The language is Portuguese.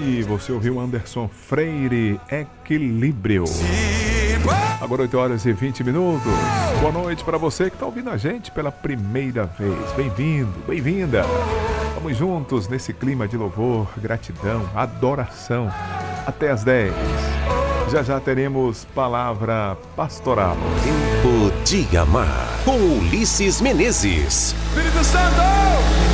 E você ouviu Anderson Freire, Equilíbrio. Agora 8 horas e 20 minutos. Boa noite para você que está ouvindo a gente pela primeira vez. Bem-vindo, bem-vinda. Vamos juntos nesse clima de louvor, gratidão, adoração. Até às 10. Já já teremos palavra pastoral. Tempo de amar, com Ulisses Menezes. Espírito Santo!